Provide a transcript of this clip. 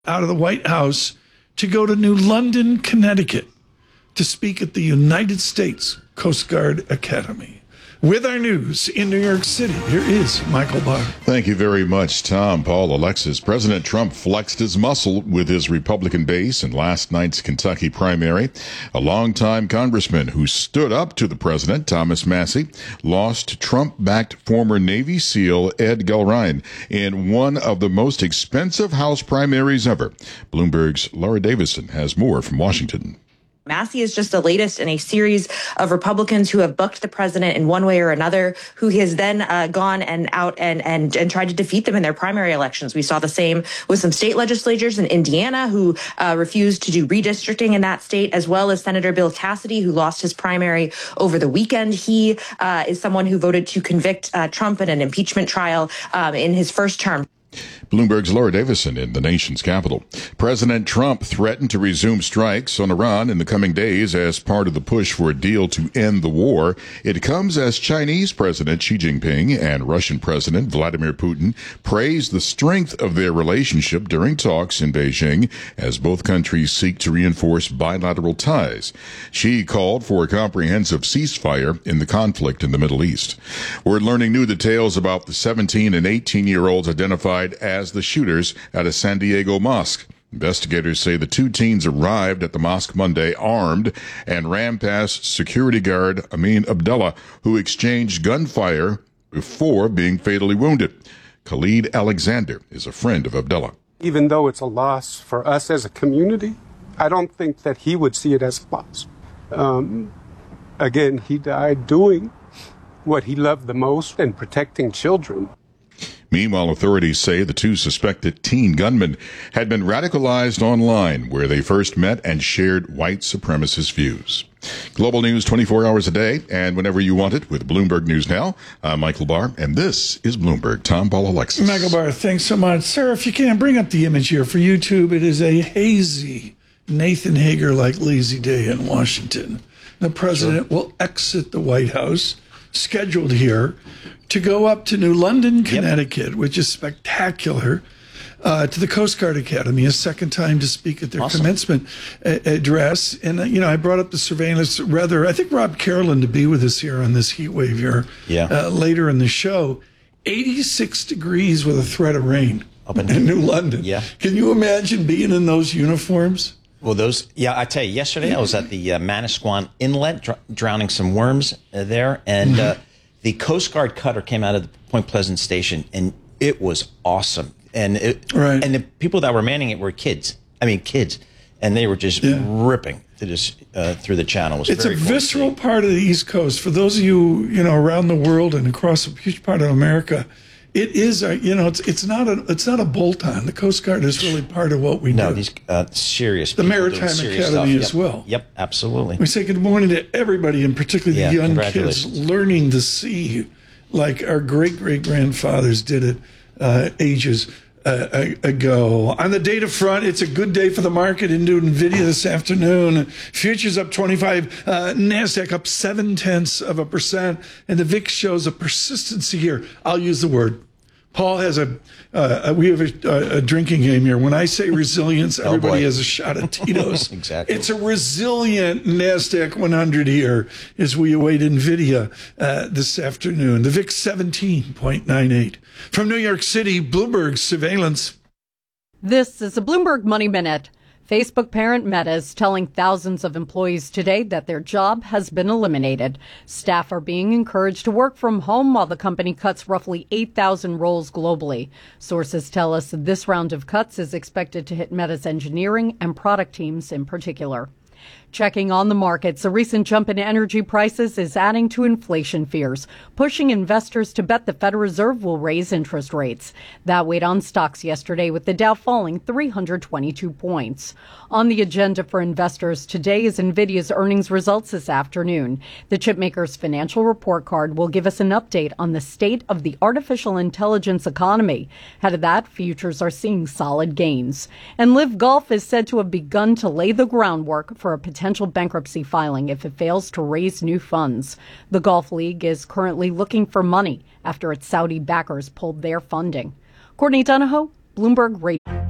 out of the White House to go to New London, Connecticut, to speak at the United States Coast Guard Academy. With our news in New York City, here is Michael Barr. Thank you very much, Tom. Paul, Alexis. President Trump flexed his muscle with his Republican base in last night's Kentucky primary. A longtime congressman who stood up to the president, Thomas Massie, lost to Trump-backed former Navy SEAL Ed Gulrine in one of the most expensive House primaries ever. Bloomberg's Laura Davison has more from Washington. Massie is just the latest in a series of Republicans who have bucked the president in one way or another, who has then gone and out and tried to defeat them in their primary elections. We saw the same with some state legislators in Indiana who refused to do redistricting in that state, as well as Senator Bill Cassidy, who lost his primary over the weekend. He is someone who voted to convict Trump in an impeachment trial in his first term. Bloomberg's Laura Davison in the nation's capital. President Trump threatened to resume strikes on Iran in the coming days as part of the push for a deal to end the war. It comes as Chinese President Xi Jinping and Russian President Vladimir Putin praised the strength of their relationship during talks in Beijing as both countries seek to reinforce bilateral ties. Xi called for a comprehensive ceasefire in the conflict in the Middle East. We're learning new details about the 17 and 18-year-olds identified as the shooters at a San Diego mosque. Investigators say the two teens arrived at the mosque Monday armed and ran past security guard Amin Abdullah, who exchanged gunfire before being fatally wounded. Khalid Alexander is a friend of Abdullah. Even though it's a loss for us as a community, I don't think that he would see it as a loss. Again, he died doing what he loved the most and protecting children. Meanwhile, authorities say the two suspected teen gunmen had been radicalized online, where they first met and shared white supremacist views. Global news 24 hours a day and whenever you want it with Bloomberg News Now. I'm Michael Barr, and this is Bloomberg. Tom, Paul, Alexis. Michael Barr, thanks so much. Sir, if you can, bring up the image here for YouTube. It is a hazy, Nathan Hager-like lazy day in Washington. The president will exit the White House, scheduled here, to go up to New London, Connecticut, which is spectacular, to the Coast Guard Academy, a second time to speak at their commencement address. And, I brought up the surveillance, I think Rob Carolyn to be with us here on this heat wave here later in the show. 86 degrees with a threat of rain up in New London. Yeah. Can you imagine being in those uniforms? Well, I tell you, yesterday I was at the Manasquan Inlet drowning some worms there, and the Coast Guard cutter came out of the Point Pleasant station, and it was awesome. And and the people that were manning it were kids, and they were just ripping through the channel. It's a visceral part of the East Coast. For those of you, around the world and across a huge part of America, it is, it's not a bolt-on. The Coast Guard is really part of what we do. No, these serious people. The Maritime Academy as well. Yep, absolutely. We say good morning to everybody, and particularly the young kids learning to see like our great-great-grandfathers did it ages ago. On the data front, it's a good day for the market into NVIDIA this afternoon. Futures up 25, NASDAQ up 0.7%, and the VIX shows a persistency here. I'll use the word. Paul has we have a drinking game here. When I say resilience, everybody has a shot of Tito's. Exactly. It's a resilient NASDAQ 100 here as we await NVIDIA this afternoon. The VIX 17.98. From New York City, Bloomberg Surveillance. This is a Bloomberg Money Minute. Facebook parent Meta is telling thousands of employees today that their job has been eliminated. Staff are being encouraged to work from home while the company cuts roughly 8,000 roles globally. Sources tell us this round of cuts is expected to hit Meta's engineering and product teams in particular. Checking on the markets, a recent jump in energy prices is adding to inflation fears, pushing investors to bet the Federal Reserve will raise interest rates. That weighed on stocks yesterday, with the Dow falling 322 points. On the agenda for investors today is NVIDIA's earnings results this afternoon. The chipmaker's financial report card will give us an update on the state of the artificial intelligence economy. Ahead of that, futures are seeing solid gains. And Live Golf is said to have begun to lay the groundwork for a potential bankruptcy filing if it fails to raise new funds. The Golf League is currently looking for money after its Saudi backers pulled their funding. Courtney Donahoe, Bloomberg Radio.